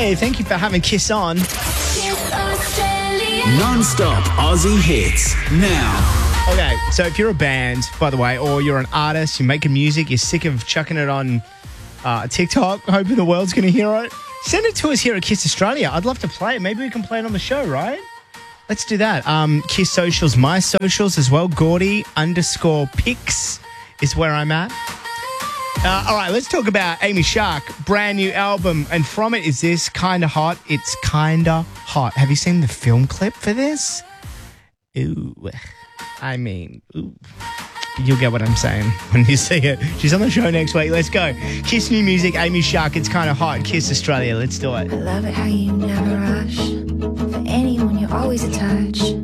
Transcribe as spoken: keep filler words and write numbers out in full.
Hey, thank you for having Kiss on. Non-stop Aussie hits now. Okay, so if you're a band, by the way, or you're an artist, you're making music, you're sick of chucking it on uh, TikTok, hoping the world's going to hear it, send it to us here at Kiss Australia. I'd love to play it. Maybe we can play it on the show, right? Let's do that. Um, Kiss socials, my socials as well. Gordy underscore pics is where I'm at. Uh, all right, let's talk about Amy Shark, brand new album. And from it is this, Kinda Hot. It's Kinda Hot. Have you seen the film clip for this? Ooh, I mean, ooh. You'll get what I'm saying when you see it. She's on the show next week. Let's go. Kiss new music, Amy Shark. It's Kinda Hot. Kiss Australia. Let's do it. I love it how you never rush. For anyone, you're always a touch.